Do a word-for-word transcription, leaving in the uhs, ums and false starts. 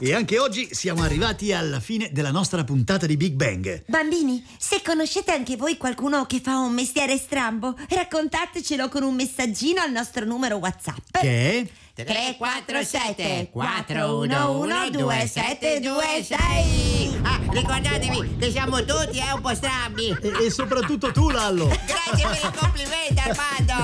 E anche oggi siamo arrivati alla fine della nostra puntata di Big Bang. Bambini, se conoscete anche voi qualcuno che fa un mestiere strambo, raccontatecelo con un messaggino al nostro numero WhatsApp. Che è? tre quattro sette quattro uno uno due sette due sei. Ah, ricordatevi che siamo tutti eh, un po' strambi. E, e soprattutto tu, Lallo. Grazie per il complimento, Armando.